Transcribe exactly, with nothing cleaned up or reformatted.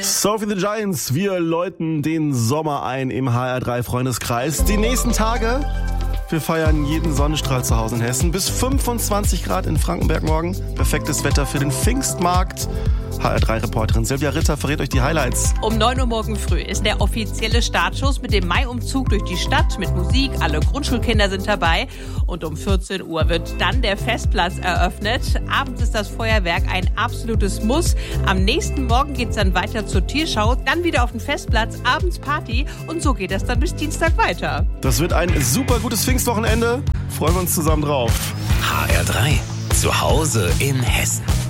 Sophie the Giants, wir läuten den Sommer ein im H R drei Freundeskreis. Die nächsten Tage, wir feiern jeden Sonnenstrahl zu Hause in Hessen. Bis fünfundzwanzig Grad in Frankenberg morgen. Perfektes Wetter für den Pfingstmarkt. H R drei Reporterin Silvia Ritter verrät euch die Highlights. Um neun Uhr morgen früh ist der offizielle Startschuss mit dem Mai-Umzug durch die Stadt mit Musik. Alle Grundschulkinder sind dabei. Und um vierzehn Uhr wird dann der Festplatz eröffnet. Abends ist das Feuerwerk ein absolutes Muss. Am nächsten Morgen geht es dann weiter zur Tierschau, dann wieder auf den Festplatz, abends Party und so geht das dann bis Dienstag weiter. Das wird ein super gutes Pfingstwochenende. Freuen wir uns zusammen drauf. H R drei. Zu Hause in Hessen.